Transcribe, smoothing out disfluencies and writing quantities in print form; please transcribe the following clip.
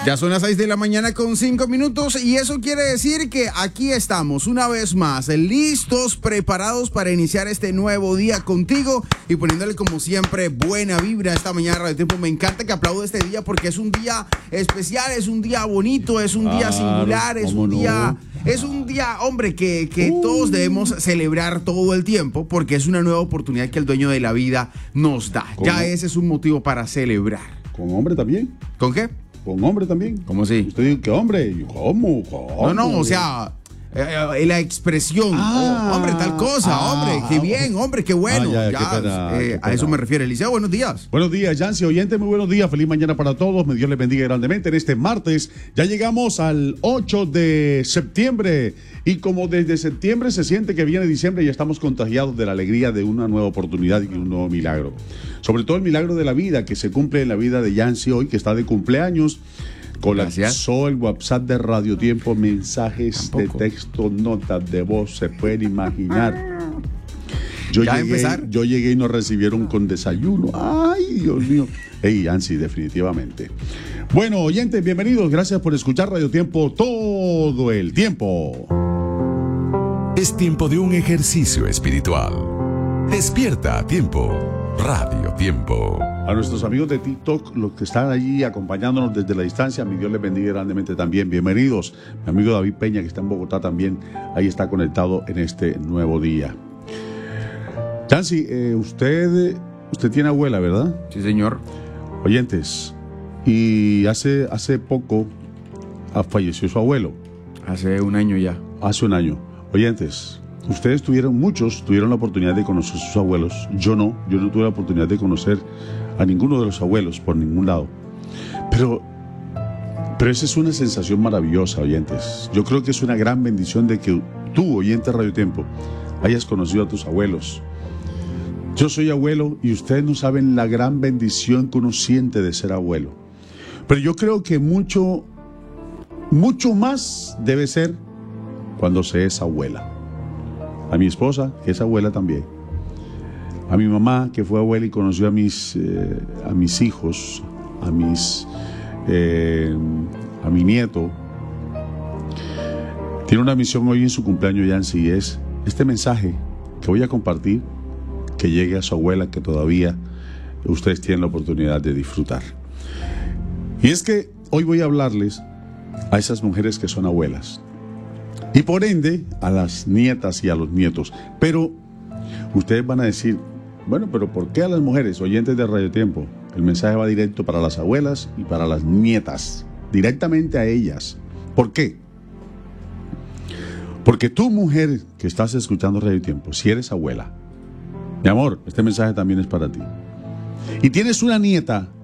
Ya son las 6 de la mañana con 5 minutos y eso quiere decir que aquí estamos una vez más, listos, preparados para iniciar este nuevo día contigo y poniéndole como siempre buena vibra esta mañana Radio Tiempo. Me encanta que aplaudo este día porque es un día especial, es un día bonito, es un día singular, es un día, hombre, que todos debemos celebrar todo el tiempo porque es una nueva oportunidad que el dueño de la vida nos da. ¿Cómo? Ya ese es un motivo para celebrar. ¿Con hombre también? ¿Con qué? ¿Con hombre también? ¿Cómo así? Usted dice que hombre. ¿Cómo? No, o sea, la expresión, hombre, tal cosa, hombre, qué bien, hombre, qué bueno. Qué a eso me refiere. Eliseo, buenos días. Buenos días, Yancy, oyente, muy buenos días. Feliz mañana para todos. Dios les bendiga grandemente. En este martes ya llegamos al 8 de septiembre. Y como desde septiembre se siente que viene diciembre, ya estamos contagiados de la alegría de una nueva oportunidad y un nuevo milagro. Sobre todo el milagro de la vida que se cumple en la vida de Yancy hoy, que está de cumpleaños. Colapsó el WhatsApp de Radio Tiempo, mensajes de texto, notas de voz, se pueden imaginar. Yo llegué y nos recibieron con desayuno. Ay, Dios mío. Hey, Yancy, definitivamente. Bueno, oyentes, bienvenidos. Gracias por escuchar Radio Tiempo todo el tiempo. Es tiempo de un ejercicio espiritual. Despierta a tiempo. Radio Tiempo. A nuestros amigos de TikTok, los que están allí acompañándonos desde la distancia, mi Dios les bendiga grandemente también. Bienvenidos. Mi amigo David Peña, que está en Bogotá también, ahí está conectado en este nuevo día. Yancy, usted tiene abuela, ¿verdad? Sí, señor. Oyentes, y hace poco falleció su abuelo. Hace un año ya. Hace un año. Oyentes, muchos tuvieron la oportunidad de conocer a sus abuelos. Yo no tuve la oportunidad de conocer a ninguno de los abuelos por ningún lado. Pero esa es una sensación maravillosa, oyentes. Yo creo que es una gran bendición de que tú, oyente de Radio Tiempo, hayas conocido a tus abuelos. Yo soy abuelo y ustedes no saben la gran bendición que uno siente de ser abuelo. Pero yo creo que mucho más debe ser cuando se es abuela. A mi esposa, que es abuela también. A mi mamá, que fue abuela y conoció a mis hijos, a mi nieto. Tiene una misión hoy en su cumpleaños, Yancy, y es este mensaje que voy a compartir, que llegue a su abuela, que todavía ustedes tienen la oportunidad de disfrutar. Y es que hoy voy a hablarles a esas mujeres que son abuelas. Y por ende, a las nietas y a los nietos. Pero ustedes van a decir, bueno, pero ¿por qué a las mujeres? Oyentes de Radio Tiempo, el mensaje va directo para las abuelas y para las nietas, directamente a ellas. ¿Por qué? Porque tú, mujer que estás escuchando Radio Tiempo, si eres abuela, mi amor, este mensaje también es para ti. Y tienes una nieta